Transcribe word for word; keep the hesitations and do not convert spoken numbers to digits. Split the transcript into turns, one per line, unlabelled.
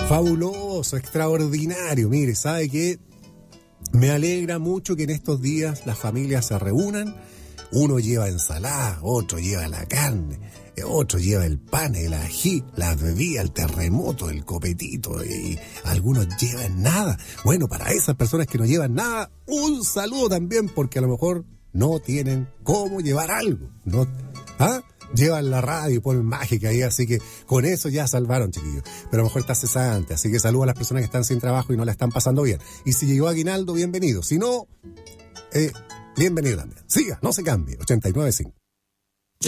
Fabuloso, extraordinario. Mire, ¿sabe qué? Me alegra mucho que en estos días las familias se reúnan. Uno lleva ensalada, otro lleva la carne, otro lleva el pan, el ají, las bebidas, el terremoto, el copetito, y algunos llevan nada. Bueno, para esas personas que no llevan nada, un saludo también, porque a lo mejor no tienen cómo llevar algo. ¿No? ¿Ah? Llevan la radio y ponen mágica ahí, así que con eso ya salvaron, chiquillos. Pero a lo mejor está cesante, así que saludo a las personas que están sin trabajo y no la están pasando bien. Y si llegó aguinaldo, bienvenido. Si no, eh, bienvenido también. Siga, no se cambie. ochenta y nueve punto cinco.